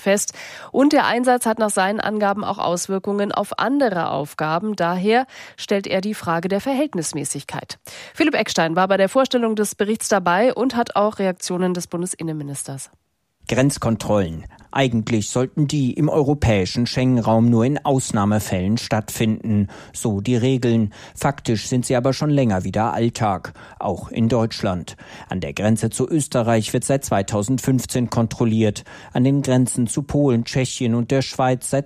fest. Und der Einsatz hat nach seinen Angaben auch Auswirkungen auf andere Aufgaben. Daher stellt er die Frage der Verhältnismäßigkeit. Philipp Eckstein war bei der Vorstellung des Berichts dabei und hat auch Reaktionen des Bundesinnenministers. Grenzkontrollen. Eigentlich sollten die im europäischen Schengen-Raum nur in Ausnahmefällen stattfinden. So die Regeln. Faktisch sind sie aber schon länger wieder Alltag. Auch in Deutschland. An der Grenze zu Österreich wird seit 2015 kontrolliert. An den Grenzen zu Polen, Tschechien und der Schweiz seit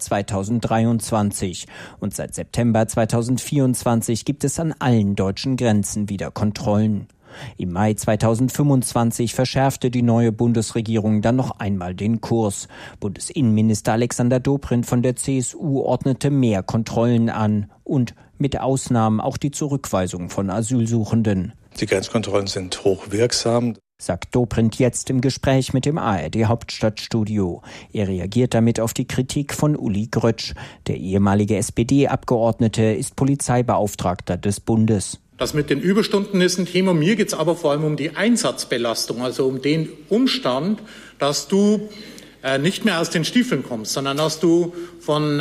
2023. Und seit September 2024 gibt es an allen deutschen Grenzen wieder Kontrollen. Im Mai 2025 verschärfte die neue Bundesregierung dann noch einmal den Kurs. Bundesinnenminister Alexander Dobrindt von der CSU ordnete mehr Kontrollen an und mit Ausnahmen auch die Zurückweisung von Asylsuchenden. Die Grenzkontrollen sind hochwirksam, sagt Dobrindt jetzt im Gespräch mit dem ARD-Hauptstadtstudio. Er reagiert damit auf die Kritik von Uli Grötsch. Der ehemalige SPD-Abgeordnete ist Polizeibeauftragter des Bundes. Das mit den Überstunden ist ein Thema. Mir geht es aber vor allem um die Einsatzbelastung, also um den Umstand, dass du nicht mehr aus den Stiefeln kommst, sondern dass du von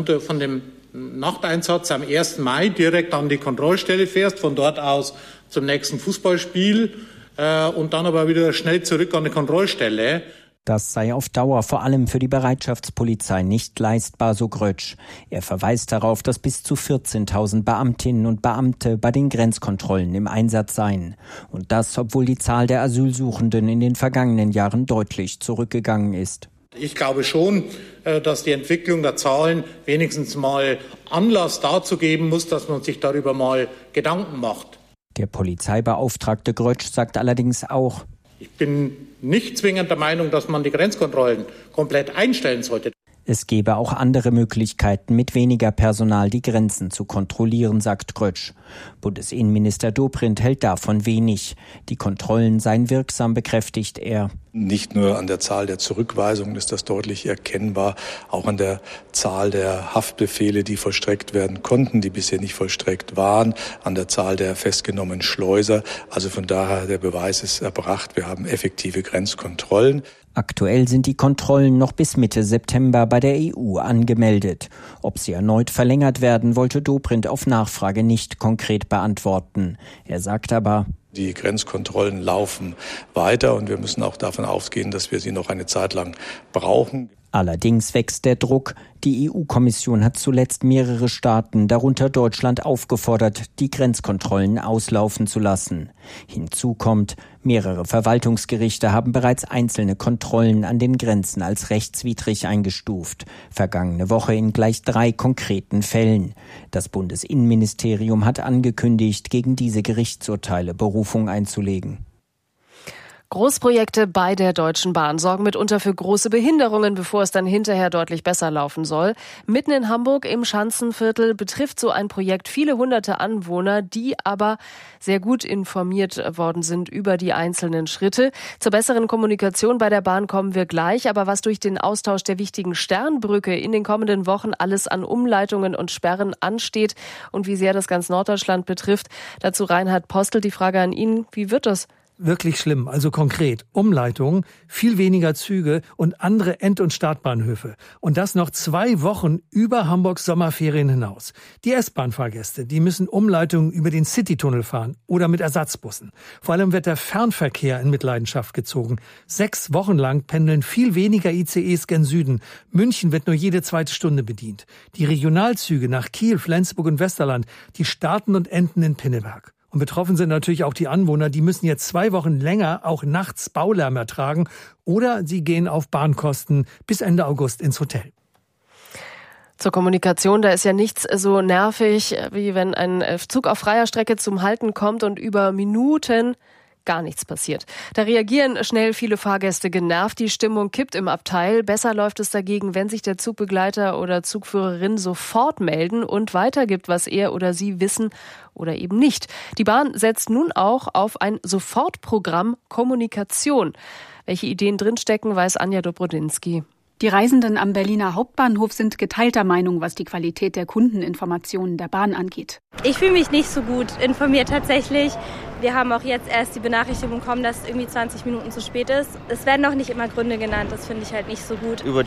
dem Nachteinsatz am 1. Mai direkt an die Kontrollstelle fährst, von dort aus zum nächsten Fußballspiel und dann aber wieder schnell zurück an die Kontrollstelle. Das sei auf Dauer vor allem für die Bereitschaftspolizei nicht leistbar, so Grötsch. Er verweist darauf, dass bis zu 14.000 Beamtinnen und Beamte bei den Grenzkontrollen im Einsatz seien. Und das, obwohl die Zahl der Asylsuchenden in den vergangenen Jahren deutlich zurückgegangen ist. Ich glaube schon, dass die Entwicklung der Zahlen wenigstens mal Anlass dazu geben muss, dass man sich darüber mal Gedanken macht. Der Polizeibeauftragte Grötsch sagt allerdings auch: Ich bin nicht zwingend der Meinung, dass man die Grenzkontrollen komplett einstellen sollte. Es gebe auch andere Möglichkeiten, mit weniger Personal die Grenzen zu kontrollieren, sagt Grötsch. Bundesinnenminister Dobrindt hält davon wenig. Die Kontrollen seien wirksam, bekräftigt er. Nicht nur an der Zahl der Zurückweisungen ist das deutlich erkennbar, auch an der Zahl der Haftbefehle, die vollstreckt werden konnten, die bisher nicht vollstreckt waren, an der Zahl der festgenommenen Schleuser. Also von daher, der Beweis ist erbracht, wir haben effektive Grenzkontrollen. Aktuell sind die Kontrollen noch bis Mitte September bei der EU angemeldet. Ob sie erneut verlängert werden, wollte Dobrindt auf Nachfrage nicht konkret beantworten. Er sagt aber: Die Grenzkontrollen laufen weiter und wir müssen auch davon ausgehen, dass wir sie noch eine Zeit lang brauchen. Allerdings wächst der Druck. Die EU-Kommission hat zuletzt mehrere Staaten, darunter Deutschland, aufgefordert, die Grenzkontrollen auslaufen zu lassen. Hinzu kommt, mehrere Verwaltungsgerichte haben bereits einzelne Kontrollen an den Grenzen als rechtswidrig eingestuft. Vergangene Woche in gleich 3 konkreten Fällen. Das Bundesinnenministerium hat angekündigt, gegen diese Gerichtsurteile Berufung einzulegen. Großprojekte bei der Deutschen Bahn sorgen mitunter für große Behinderungen, bevor es dann hinterher deutlich besser laufen soll. Mitten in Hamburg im Schanzenviertel betrifft so ein Projekt viele hunderte Anwohner, die aber sehr gut informiert worden sind über die einzelnen Schritte. Zur besseren Kommunikation bei der Bahn kommen wir gleich, aber was durch den Austausch der wichtigen Sternbrücke in den kommenden Wochen alles an Umleitungen und Sperren ansteht und wie sehr das ganz Norddeutschland betrifft, dazu Reinhard Postel, die Frage an ihn: Wie wird das? Wirklich schlimm, also konkret. Umleitungen, viel weniger Züge und andere End- und Startbahnhöfe. Und das noch 2 Wochen über Hamburgs Sommerferien hinaus. Die S-Bahn-Fahrgäste, die müssen Umleitungen über den Citytunnel fahren oder mit Ersatzbussen. Vor allem wird der Fernverkehr in Mitleidenschaft gezogen. 6 Wochen lang pendeln viel weniger ICEs gen Süden. München wird nur jede 2. Stunde bedient. Die Regionalzüge nach Kiel, Flensburg und Westerland, die starten und enden in Pinneberg. Und betroffen sind natürlich auch die Anwohner, die müssen jetzt 2 Wochen länger auch nachts Baulärm ertragen oder sie gehen auf Bahnkosten bis Ende August ins Hotel. Zur Kommunikation, da ist ja nichts so nervig, wie wenn ein Zug auf freier Strecke zum Halten kommt und über Minuten gar nichts passiert. Da reagieren schnell viele Fahrgäste genervt, die Stimmung kippt im Abteil. Besser läuft es dagegen, wenn sich der Zugbegleiter oder Zugführerin sofort melden und weitergibt, was er oder sie wissen oder eben nicht. Die Bahn setzt nun auch auf ein Sofortprogramm Kommunikation. Welche Ideen drinstecken, weiß Anja Dobrodinsky. Die Reisenden am Berliner Hauptbahnhof sind geteilter Meinung, was die Qualität der Kundeninformationen der Bahn angeht. Ich fühle mich nicht so gut informiert tatsächlich. Wir haben auch jetzt erst die Benachrichtigung bekommen, dass es irgendwie 20 Minuten zu spät ist. Es werden noch nicht immer Gründe genannt, das finde ich halt nicht so gut. Über